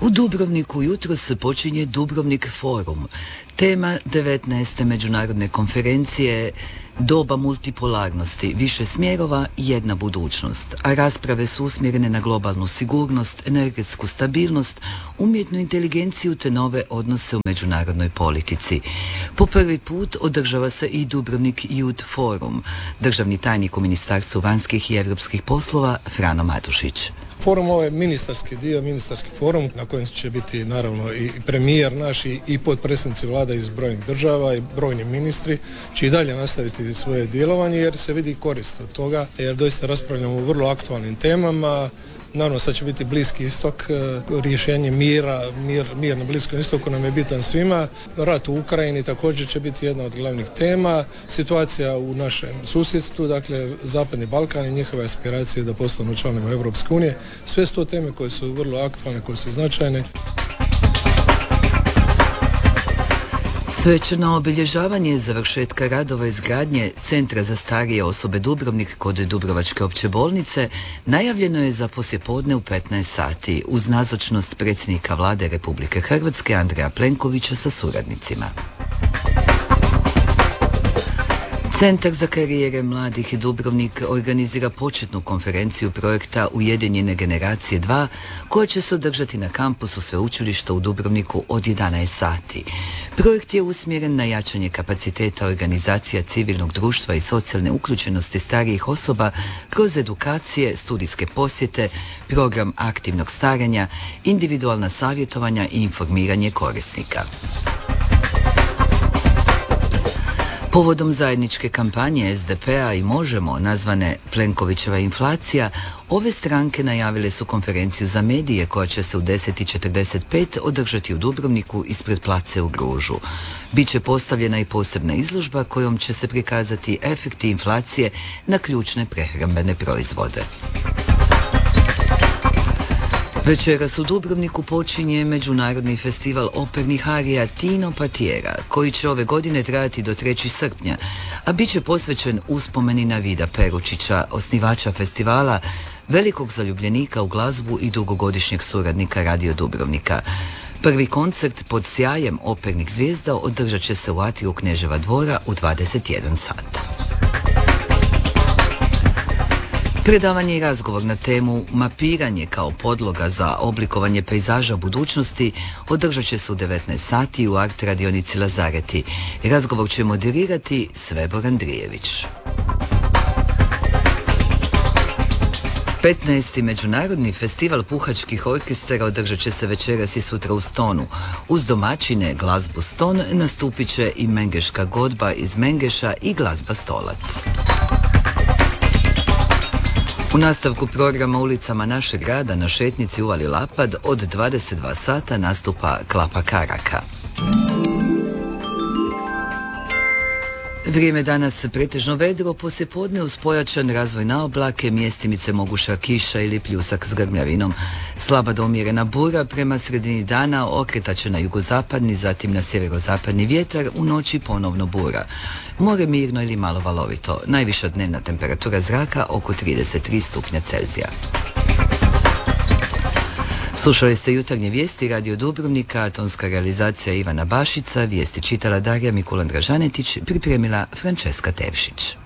U Dubrovniku jutros počinje Dubrovnik forum. Tema 19. međunarodne konferencije Doba multipolarnosti, više smjerova, jedna budućnost, a rasprave su usmjerene na globalnu sigurnost, energetsku stabilnost, umjetnu inteligenciju te nove odnose u međunarodnoj politici. Po prvi put održava se i Dubrovnik Youth Forum. Državni tajnik u Ministarstvu vanjskih i europskih poslova Frano Matušić. Forum ovo je ministarski dio, ministarski forum na kojem će biti naravno i premijer naš i potpredsjednici vlada iz brojnih država i brojni ministri će i dalje nastaviti svoje djelovanje jer se vidi korist od toga, jer doista raspravljamo o vrlo aktualnim temama. Naravno sad će biti Bliski istok, rješenje mir na Bliskom istoku nam je bitan svima. Rat u Ukrajini također će biti jedna od glavnih tema. Situacija u našem susjedstvu, dakle Zapadni Balkan i njihove aspiracije da postanu članom Europske unije. Sve su to teme koje su vrlo aktualne, koje su značajne. Svečano obilježavanje završetka radova izgradnje Centra za starije osobe Dubrovnik kod Dubrovačke opće bolnice najavljeno je za poslijepodne u 15 sati uz nazočnost predsjednika Vlade Republike Hrvatske Andreja Plenkovića sa suradnicima. Centar za karijere mladih Dubrovnik organizira početnu konferenciju projekta Ujedinjene generacije 2 koja će se održati na kampusu sveučilišta u Dubrovniku od 11 sati. Projekt je usmjeren na jačanje kapaciteta organizacija civilnog društva i socijalne uključenosti starijih osoba kroz edukacije, studijske posjete, program aktivnog starenja, individualna savjetovanja i informiranje korisnika. Povodom zajedničke kampanje SDP-a i Možemo, nazvane Plenkovićeva inflacija, ove stranke najavile su konferenciju za medije koja će se u 10:45 održati u Dubrovniku ispred place u Gružu. Biće postavljena i posebna izložba kojom će se prikazati efekti inflacije na ključne prehrambene proizvode. Večeras u Dubrovniku počinje Međunarodni festival opernih arija Tino Patiera, koji će ove godine trajati do 3. srpnja, a bit će posvećen uspomeni na Vida Peručića, osnivača festivala, velikog zaljubljenika u glazbu i dugogodišnjeg suradnika Radio Dubrovnika. Prvi koncert pod sjajem opernih zvijezda održat će se u atriju Kneževa dvora u 21 sat. Predavanje i razgovor na temu Mapiranje kao podloga za oblikovanje pejzaža budućnosti održat će se u 19 sati u art radionici Lazareti. Razgovor će moderirati Svebor Andrijević. 15. Međunarodni festival puhačkih orkestara održat će se večeras i sutra u Stonu. Uz domaćine glazbu Ston nastupit će i Mengeška godba iz Mengeša i glazba Stolac. U nastavku programa ulicama našeg grada na šetnici Uvali Lapad od 22 sata nastupa Klapa Karaka. Vrijeme danas pretežno vedro, poslijepodne uz pojačan razvoj na oblake, mjestimice moguća kiša ili pljusak s grmljavinom. Slaba do umjerena bura prema sredini dana okretat će na jugozapadni, zatim na sjeverozapadni vjetar, u noći ponovno bura. More mirno ili malo valovito. Najviša dnevna temperatura zraka oko 33 stupnja Celzija. Slušali ste jutarnje vijesti Radio Dubrovnika, tonska realizacija Ivana Bašica, vijesti čitala Darija Mikulan Dražanetić, pripremila Frančeska Tevšić.